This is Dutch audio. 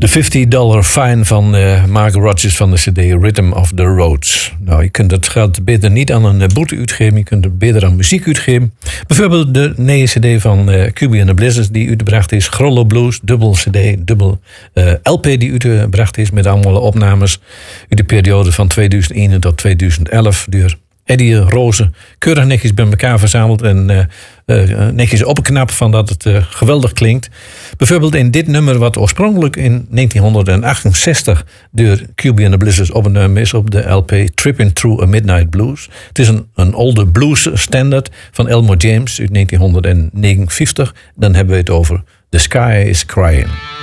De $50 fine van Mark Rodgers van de CD Rhythm of the Roads. Nou, je kunt het geld beter niet aan een boete uitgeven. Je kunt het beter aan muziek uitgeven. Bijvoorbeeld de nieuwe CD van QB and the Blizzards die uitgebracht is. Grollo Blues, dubbel CD, dubbel LP die uitgebracht is. Met allemaal opnames uit de periode van 2001 tot 2011 door Eddie Roze. Keurig netjes bij elkaar verzameld en netjes opgeknapt van dat het geweldig klinkt. Bijvoorbeeld in dit nummer wat oorspronkelijk in 1968 door QB and the Blizzards opgenomen is op de LP Tripping Through a Midnight Blues. Het is een olde blues standard van Elmore James uit 1959. Dan hebben we het over The Sky is Crying.